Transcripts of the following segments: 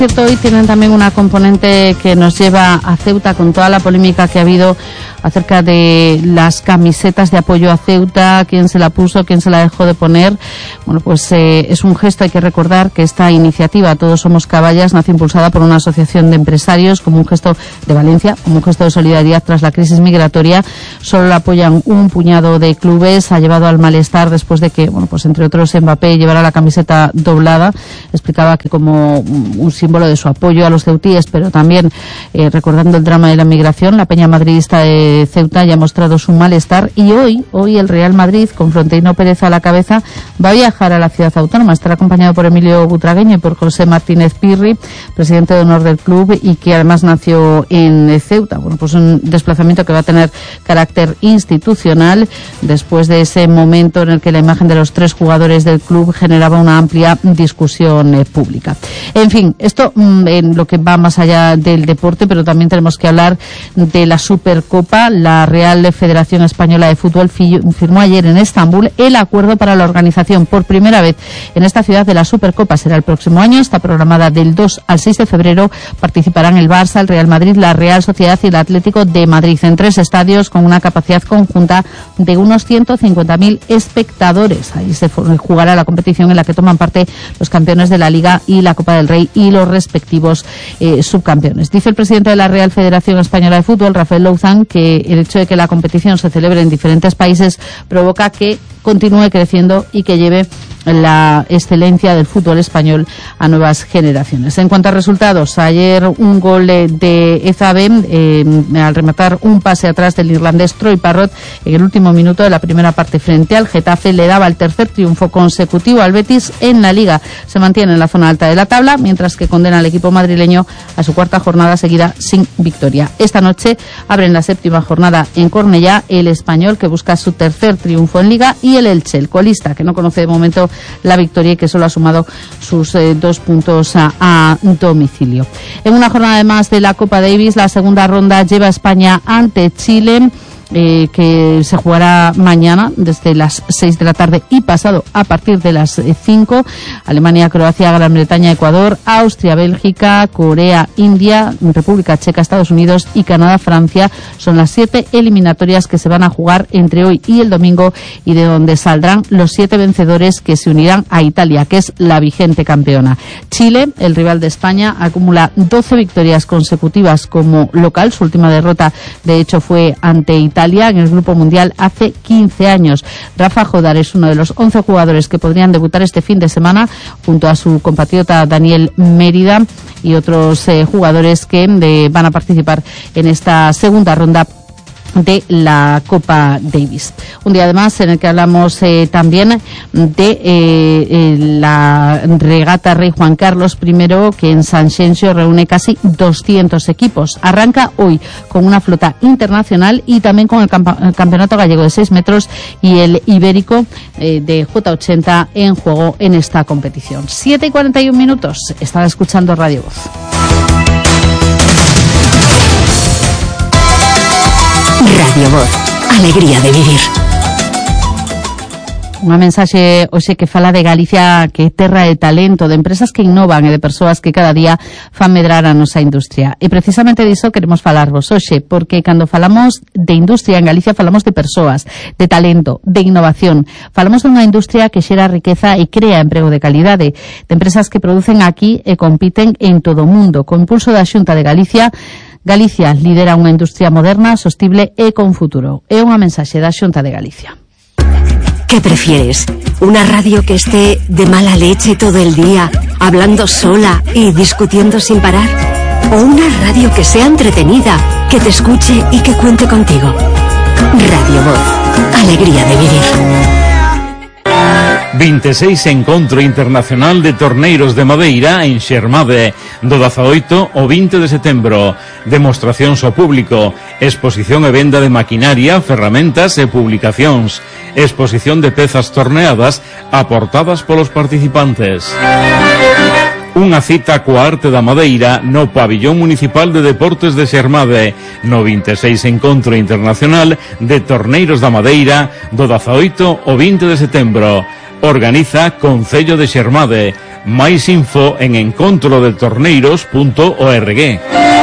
Cierto, hoy tienen también una componente que nos lleva a Ceuta con toda la polémica que ha habido acerca de las camisetas de apoyo a Ceuta, quién se la puso, quién se la dejó de poner. Bueno, pues es un gesto, hay que recordar que esta iniciativa Todos Somos Caballas nace impulsada por una asociación de empresarios como un gesto de Valencia, como un gesto de solidaridad tras la crisis migratoria. Solo la apoyan un puñado de clubes, ha llevado al malestar después de que, bueno, pues entre otros Mbappé llevara la camiseta doblada. Explicaba que como un símbolo de su apoyo a los ceutíes, pero también recordando el drama de la migración, la Peña Madridista de Ceuta ya ha mostrado su malestar y hoy el Real Madrid, con Florentino Pérez a la cabeza, va a viajar a la ciudad autónoma. Estará acompañado por Emilio Butragueño y por José Martínez Pirri, presidente de honor del club y que además nació en Ceuta. Bueno, pues un desplazamiento que va a tener carácter institucional después de ese momento en el que la imagen de los tres jugadores del club generaba una amplia discusión pública. En fin, esto en lo que va más allá del deporte, pero también tenemos que hablar de la Supercopa. La Real Federación Española de Fútbol firmó ayer en Estambul el acuerdo para la organización por primera vez en esta ciudad de la Supercopa. Será el próximo año, está programada del 2 al 6 de febrero. Participarán el Barça, el Real Madrid, la Real Sociedad y el Atlético de Madrid en 3 estadios con una capacidad conjunta de unos 150.000 espectadores. Ahí se jugará la competición en la que toman parte los campeones de la Liga y la Copa del Rey y los respectivos subcampeones. Dice el presidente de la Real Federación Española de Fútbol, Rafael Louzán, que el hecho de que la competición se celebre en diferentes países provoca que continúe creciendo y que lleve la excelencia del fútbol español a nuevas generaciones. En cuanto a resultados, ayer un gol de Ezabe al rematar un pase atrás del irlandés Troy Parrott en el último minuto de la primera parte frente al Getafe le daba el tercer triunfo consecutivo al Betis en la Liga. Se mantiene en la zona alta de la tabla, mientras que condena al equipo madrileño a su cuarta jornada seguida sin victoria. Esta noche abren la séptima jornada en Cornellá el Español, que busca su tercer triunfo en Liga, y el Elche, el colista, que no conoce de momento la victoria y que solo ha sumado sus 2 puntos a domicilio. En una jornada más de la Copa Davis, la segunda ronda lleva a España ante Chile, que se jugará mañana desde las 6 de la tarde y pasado a partir de las 5. Alemania, Croacia, Gran Bretaña, Ecuador, Austria, Bélgica, Corea, India, República Checa, Estados Unidos y Canadá, Francia. Son las 7 eliminatorias que se van a jugar entre hoy y el domingo y de donde saldrán los 7 vencedores que se unirán a Italia, que es la vigente campeona. Chile, el rival de España, acumula 12 victorias consecutivas como local. Su última derrota, de hecho, fue ante Italia en el Grupo Mundial hace 15 años. Rafa Jodar es uno de los 11 jugadores que podrían debutar este fin de semana junto a su compatriota Daniel Mérida y otros jugadores que van a participar en esta segunda ronda de la Copa Davis. Un día además en el que hablamos también de la regata Rey Juan Carlos I, que en San Xenxo reúne casi 200 equipos. Arranca hoy con una flota internacional y también con el campeonato gallego de 6 metros y el ibérico de J80 en juego en esta competición. 7:41. Estaba escuchando Radio Voz. Radio Voz, alegría de vivir. Unha mensaxe hoxe que fala de Galicia, que é terra de talento, de empresas que innovan e de persoas que cada día fan medrar a nosa industria. E precisamente diso queremos falarvos hoxe, porque cando falamos de industria en Galicia falamos de persoas, de talento, de innovación. Falamos dunha industria que xera riqueza e crea emprego de calidade, de empresas que producen aquí e compiten en todo o mundo. Co impulso da Xunta de Galicia, Galicia lidera unha industria moderna, sostible e con futuro. É unha mensaxe da Xunta de Galicia. ¿Qué prefieres? ¿Una radio que esté de mala leche todo el día, hablando sola y discutiendo sin parar? ¿O una radio que sea entretenida, que te escuche y que cuente contigo? Radio Voz, alegría de vivir. 26 Encontro Internacional de Torneiros de Madeira en Xermade, do 18 ao 20 de setembro. Demostracións ao público, exposición e venda de maquinaria, ferramentas e publicacións, exposición de pezas torneadas aportadas polos participantes. Unha cita coa arte da madeira no Pabillón Municipal de Deportes de Xermade, no 26 Encontro Internacional de Torneiros da Madeira, do 18 ao 20 de setembro. Organiza Concello de Xermade, Máis info en encontrodetorneiros.org.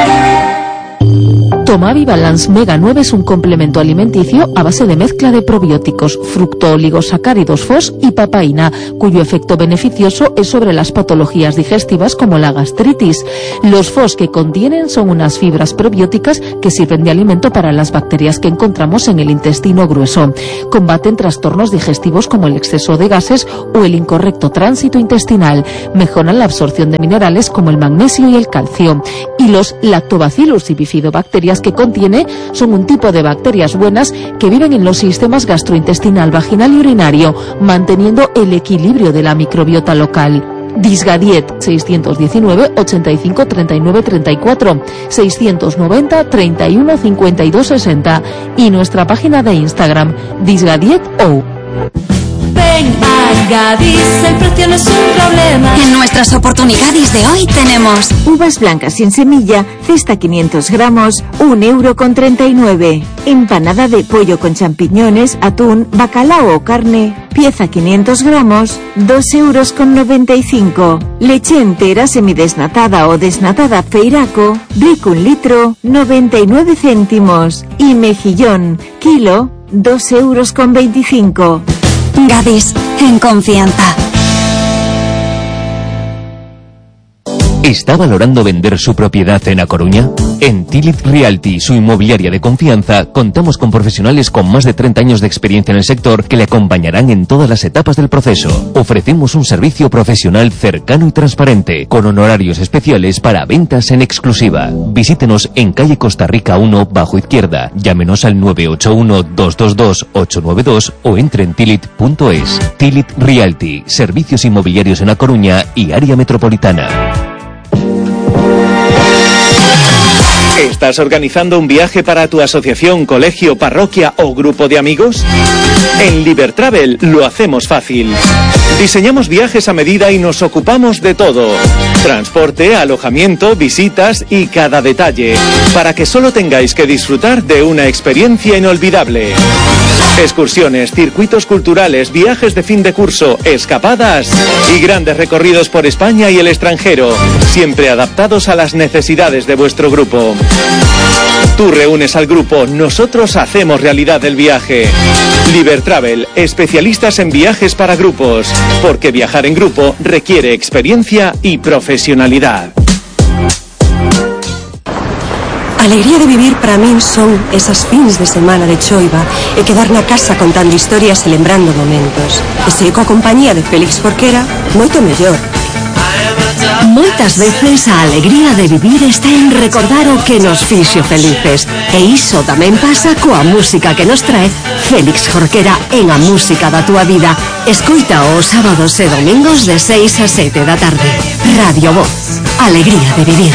Tomavi Balance Mega 9 es un complemento alimenticio a base de mezcla de probióticos, fructooligosacáridos FOS y papaína, cuyo efecto beneficioso es sobre las patologías digestivas como la gastritis. Los FOS que contienen son unas fibras probióticas que sirven de alimento para las bacterias que encontramos en el intestino grueso. Combaten trastornos digestivos como el exceso de gases o el incorrecto tránsito intestinal. Mejoran la absorción de minerales como el magnesio y el calcio. Y los Lactobacillus y bifidobacterias que contiene son un tipo de bacterias buenas que viven en los sistemas gastrointestinal, vaginal y urinario, manteniendo el equilibrio de la microbiota local. Disgadiet 619 85 39 34 690 31 52 60 y nuestra página de Instagram Disgadiet.o. Ven a Gadis, el precio no es un problema. En nuestras oportunidades de hoy tenemos uvas blancas sin semilla, cesta 500 gramos, 1,39 €. Empanada de pollo con champiñones, atún, bacalao o carne, pieza 500 gramos, 2,95 €. Leche entera semidesnatada o desnatada Feiraco, brick 1 litro, 99 céntimos. Y mejillón, kilo, 2,25 €. Gadis, en confianza. ¿Está valorando vender su propiedad en A Coruña? En Tilit Realty, su inmobiliaria de confianza, contamos con profesionales con más de 30 años de experiencia en el sector que le acompañarán en todas las etapas del proceso. Ofrecemos un servicio profesional cercano y transparente, con honorarios especiales para ventas en exclusiva. Visítenos en calle Costa Rica 1, bajo izquierda. Llámenos al 981-222-892 o entre en tilit.es. Tilit Realty, servicios inmobiliarios en A Coruña y área metropolitana. ¿Estás organizando un viaje para tu asociación, colegio, parroquia o grupo de amigos? En Libertravel lo hacemos fácil. Diseñamos viajes a medida y nos ocupamos de todo. Transporte, alojamiento, visitas y cada detalle, para que solo tengáis que disfrutar de una experiencia inolvidable. Excursiones, circuitos culturales, viajes de fin de curso, escapadas y grandes recorridos por España y el extranjero, siempre adaptados a las necesidades de vuestro grupo. Tú reúnes al grupo, nosotros hacemos realidad el viaje. Libertravel, especialistas en viajes para grupos, porque viajar en grupo requiere experiencia y profesionalidad. Alegría de vivir para min son esas fins de semana de choiva e quedar na casa contando historias e lembrando momentos. E se coa compañía de Félix Jorquera, moito mellor. Moitas veces a alegría de vivir está en recordar o que nos fixo felices. E iso tamén pasa coa música que nos trae Félix Jorquera en A Música da Túa Vida. Escoita os sábados e domingos de 6 a 7 da tarde. Radio Voz. Alegría de vivir.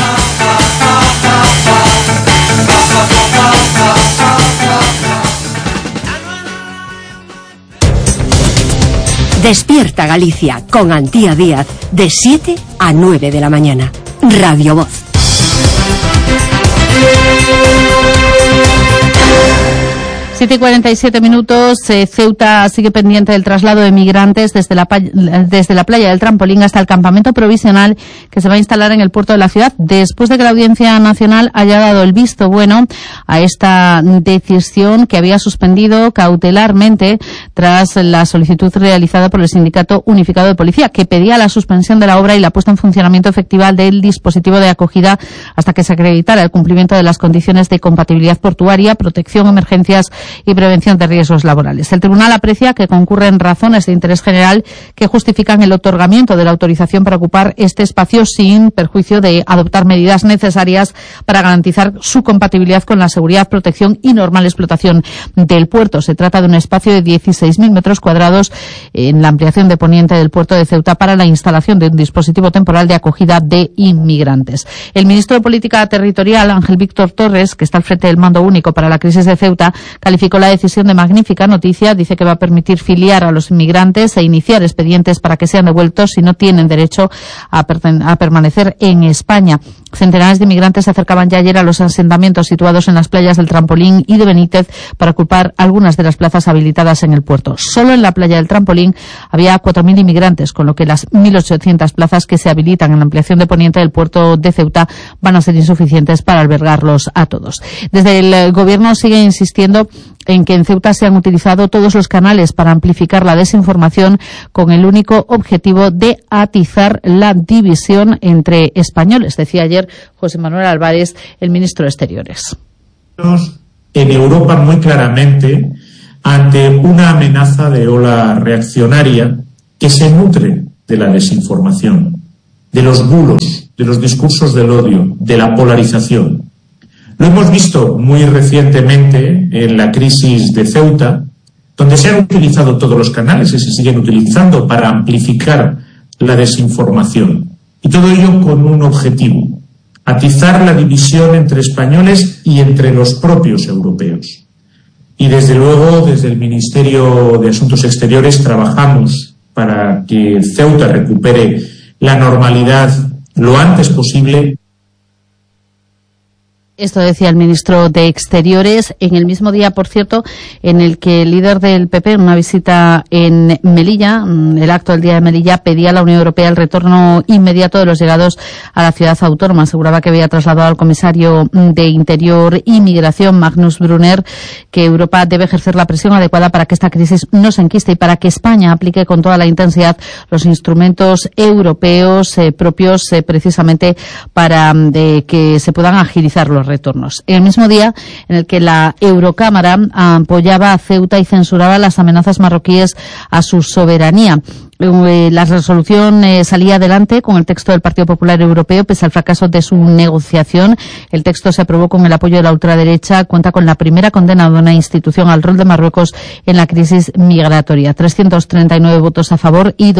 Despierta Galicia con Antía Díaz de 7 a 9 de la mañana. Radio Voz. Siete y 47 minutos. Ceuta sigue pendiente del traslado de migrantes desde la playa del Trampolín hasta el campamento provisional que se va a instalar en el puerto de la ciudad, después de que la Audiencia Nacional haya dado el visto bueno a esta decisión que había suspendido cautelarmente tras la solicitud realizada por el Sindicato Unificado de Policía, que pedía la suspensión de la obra y la puesta en funcionamiento efectiva del dispositivo de acogida hasta que se acreditara el cumplimiento de las condiciones de compatibilidad portuaria, protección, emergencias y prevención de riesgos laborales. El tribunal aprecia que concurren razones de interés general que justifican el otorgamiento de la autorización para ocupar este espacio sin perjuicio de adoptar medidas necesarias para garantizar su compatibilidad con la seguridad, protección y normal explotación del puerto. Se trata de un espacio de 16.000 metros cuadrados en la ampliación de poniente del puerto de Ceuta para la instalación de un dispositivo temporal de acogida de inmigrantes. El ministro de Política Territorial, Ángel Víctor Torres, que está al frente del mando único para la crisis de Ceuta, calificó la decisión de magnífica noticia. Dice que va a permitir filiar a los inmigrantes e iniciar expedientes para que sean devueltos si no tienen derecho a permanecer en España. Centenares de inmigrantes se acercaban ya ayer a los asentamientos situados en las playas del Trampolín y de Benítez para ocupar algunas de las plazas habilitadas en el puerto. Solo en la playa del Trampolín había 4.000 inmigrantes, con lo que las 1.800 plazas que se habilitan en la ampliación de poniente del puerto de Ceuta van a ser insuficientes para albergarlos a todos. Desde el Gobierno sigue insistiendo en que en Ceuta se han utilizado todos los canales para amplificar la desinformación con el único objetivo de atizar la división entre españoles, decía ayer José Manuel Álvarez, el ministro de Exteriores. En Europa muy claramente ante una amenaza de ola reaccionaria que se nutre de la desinformación, de los bulos, de los discursos del odio, de la polarización. Lo hemos visto muy recientemente en la crisis de Ceuta, donde se han utilizado todos los canales y se siguen utilizando para amplificar la desinformación. Y todo ello con un objetivo: atizar la división entre españoles y entre los propios europeos. Y desde luego, desde el Ministerio de Asuntos Exteriores trabajamos para que Ceuta recupere la normalidad lo antes posible. Esto decía el ministro de Exteriores en el mismo día, por cierto, en el que el líder del PP, en una visita en Melilla, el acto del Día de Melilla, pedía a la Unión Europea el retorno inmediato de los llegados a la ciudad autónoma. Aseguraba que había trasladado al comisario de Interior y Migración, Magnus Brunner, que Europa debe ejercer la presión adecuada para que esta crisis no se enquiste y para que España aplique con toda la intensidad los instrumentos europeos propios precisamente para que se puedan agilizar los retornos. En el mismo día en el que la Eurocámara apoyaba a Ceuta y censuraba las amenazas marroquíes a su soberanía. La resolución salía adelante con el texto del Partido Popular Europeo pese al fracaso de su negociación. El texto se aprobó con el apoyo de la ultraderecha. Cuenta con la primera condena de una institución al rol de Marruecos en la crisis migratoria. 339 votos a favor y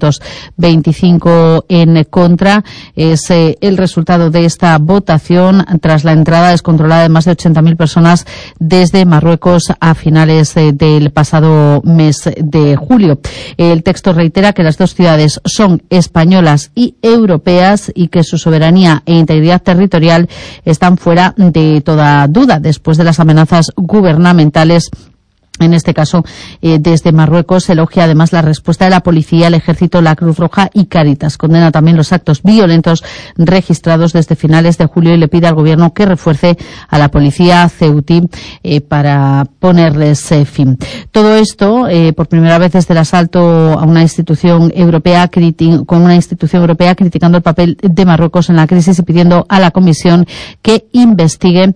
225 en contra. Es el resultado de esta votación tras la entrada descontrolada de más de 80.000 personas desde Marruecos a finales del pasado mes de julio. El texto reitera que las dos ciudades son españolas y europeas y que su soberanía e integridad territorial están fuera de toda duda después de las amenazas gubernamentales. En este caso, desde Marruecos, elogia además la respuesta de la policía, el ejército, la Cruz Roja y Cáritas. Condena también los actos violentos registrados desde finales de julio y le pide al gobierno que refuerce a la policía ceutí para ponerles fin. Todo esto, por primera vez desde el asalto a una institución europea, con una institución europea criticando el papel de Marruecos en la crisis y pidiendo a la Comisión que investigue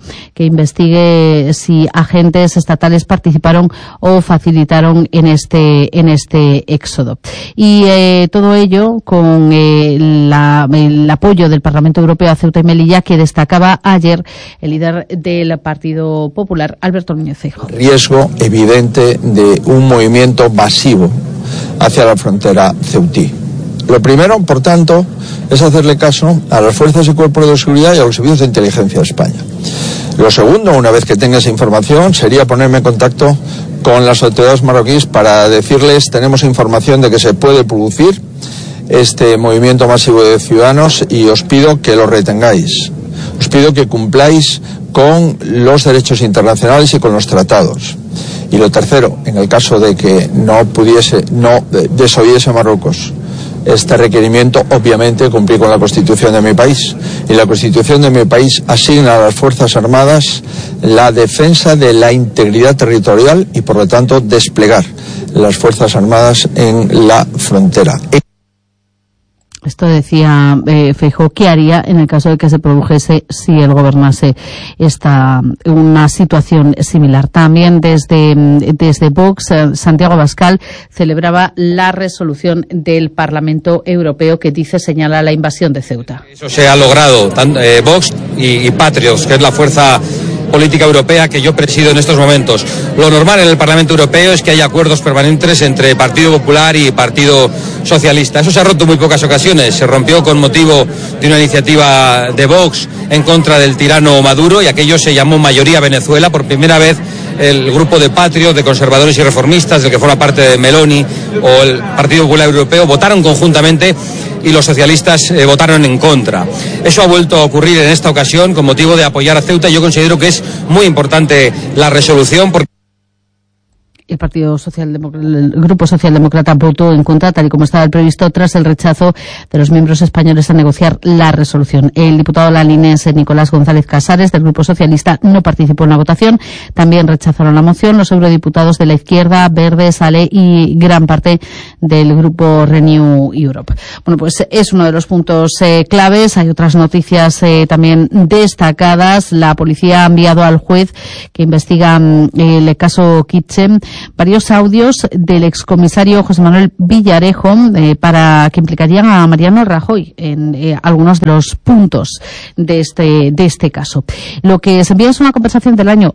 si agentes estatales participaron o facilitaron en este éxodo. Y todo ello con el apoyo del Parlamento Europeo a Ceuta y Melilla, que destacaba ayer el líder del Partido Popular, Alberto Núñez Feijóo. Riesgo evidente de un movimiento masivo hacia la frontera ceutí. Lo primero, por tanto, es hacerle caso a las fuerzas y cuerpos de seguridad y a los servicios de inteligencia de España. Lo segundo, una vez que tenga esa información, sería ponerme en contacto con las autoridades marroquíes para decirles: tenemos información de que se puede producir este movimiento masivo de ciudadanos y os pido que lo retengáis. Os pido que cumpláis con los derechos internacionales y con los tratados. Y lo tercero, en el caso de que no desoyese Marruecos este requerimiento, obviamente cumplir con la Constitución de mi país. Y la Constitución de mi país asigna a las Fuerzas Armadas la defensa de la integridad territorial y, por lo tanto, desplegar las Fuerzas Armadas en la frontera. Esto decía Feijóo, ¿qué haría en el caso de que se produjese si él gobernase una situación similar? También desde Vox, Santiago Abascal celebraba la resolución del Parlamento Europeo que señala la invasión de Ceuta. Eso se ha logrado, Vox y Patriots, que es la fuerza política europea que yo presido en estos momentos. Lo normal en el Parlamento Europeo es que haya acuerdos permanentes entre Partido Popular y Partido Socialista. Eso se ha roto en muy pocas ocasiones. Se rompió con motivo de una iniciativa de Vox en contra del tirano Maduro, y aquello se llamó Mayoría Venezuela. Por primera vez el grupo de Patriots, de conservadores y reformistas, del que forma parte de Meloni, o el Partido Popular Europeo, votaron conjuntamente y los socialistas votaron en contra. Eso ha vuelto a ocurrir en esta ocasión con motivo de apoyar a Ceuta. Yo considero que es muy importante la resolución porque el Grupo Socialdemócrata votó en contra, tal y como estaba previsto, tras el rechazo de los miembros españoles a negociar la resolución. El diputado lalinense Nicolás González Casares, del Grupo Socialista, no participó en la votación. También rechazaron la moción los eurodiputados de la Izquierda, Verdes, ALE y gran parte del Grupo Renew Europe. Bueno, pues es uno de los puntos claves. Hay otras noticias también destacadas. La policía ha enviado al juez que investiga el caso Kitchen varios audios del excomisario José Manuel Villarejo para que implicarían a Mariano Rajoy en algunos de los puntos de este caso. Lo que se envía es una conversación del año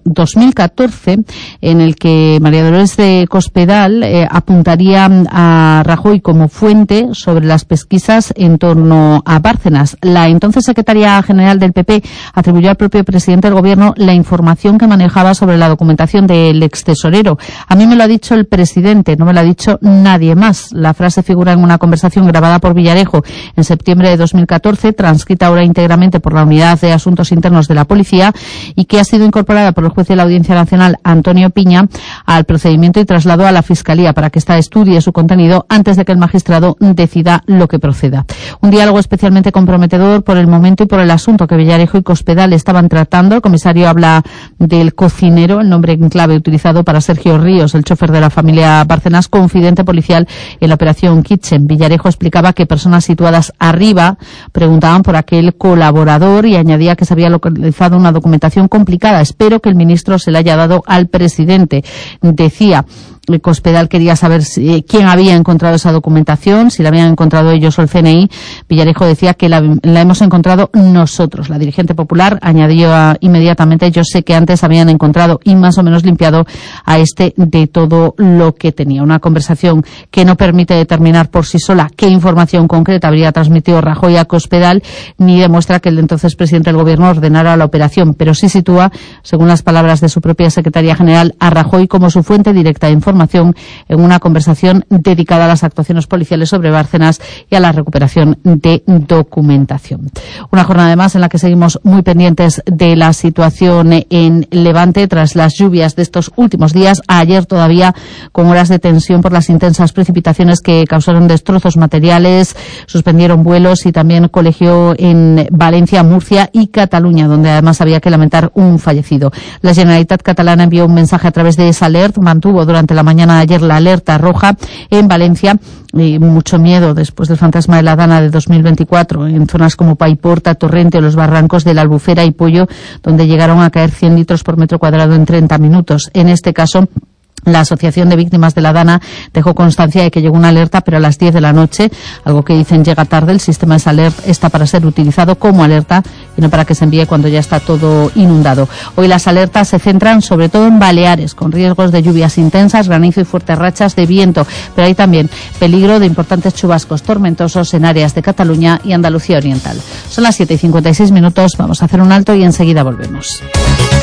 2014 en el que María Dolores de Cospedal apuntaría a Rajoy como fuente sobre las pesquisas en torno a Bárcenas. La entonces secretaria general del PP atribuyó al propio presidente del gobierno la información que manejaba sobre la documentación del extesorero. A mí me lo ha dicho el presidente, no me lo ha dicho nadie más. La frase figura en una conversación grabada por Villarejo en septiembre de 2014, transcrita ahora íntegramente por la Unidad de Asuntos Internos de la Policía y que ha sido incorporada por el juez de la Audiencia Nacional, Antonio Piña, al procedimiento y trasladó a la Fiscalía para que ésta estudie su contenido antes de que el magistrado decida lo que proceda. Un diálogo especialmente comprometedor por el momento y por el asunto que Villarejo y Cospedal estaban tratando. El comisario habla del cocinero, el nombre en clave utilizado para Sergio Ríos, el chofer de la familia Bárcenas, confidente policial en la operación Kitchen. Villarejo explicaba que personas situadas arriba preguntaban por aquel colaborador y añadía que se había localizado una documentación complicada. Espero que el ministro se la haya dado al presidente. Decía Cospedal quería saber quién había encontrado esa documentación, si la habían encontrado ellos o el CNI. Villarejo decía que la hemos encontrado nosotros. La dirigente popular añadió inmediatamente: yo sé que antes habían encontrado y más o menos limpiado a este de todo lo que tenía. Una conversación que no permite determinar por sí sola qué información concreta habría transmitido Rajoy a Cospedal, ni demuestra que el entonces presidente del gobierno ordenara la operación, pero sí sitúa, según las palabras de su propia secretaria general, a Rajoy como su fuente directa de información en una conversación dedicada a las actuaciones policiales sobre Bárcenas y a la recuperación de documentación. Una jornada además en la que seguimos muy pendientes de la situación en Levante tras las lluvias de estos últimos días. Ayer todavía con horas de tensión por las intensas precipitaciones que causaron destrozos materiales, suspendieron vuelos y también colegió en Valencia, Murcia y Cataluña, donde además había que lamentar un fallecido. La Generalitat catalana envió un mensaje a través de Salert, mantuvo durante la mañana de ayer la alerta roja en Valencia. Mucho miedo después del fantasma de la Dana de 2024 en zonas como Paiporta, Torrente o los barrancos de la Albufera y Pollo, donde llegaron a caer 100 litros por metro cuadrado en 30 minutos. En este caso, la Asociación de Víctimas de la Dana dejó constancia de que llegó una alerta, pero a las 10 de la noche, algo que dicen llega tarde. El sistema de Salert está para ser utilizado como alerta y no para que se envíe cuando ya está todo inundado. Hoy las alertas se centran sobre todo en Baleares, con riesgos de lluvias intensas, granizo y fuertes rachas de viento, pero hay también peligro de importantes chubascos tormentosos en áreas de Cataluña y Andalucía Oriental. Son las 7:56, vamos a hacer un alto y enseguida volvemos.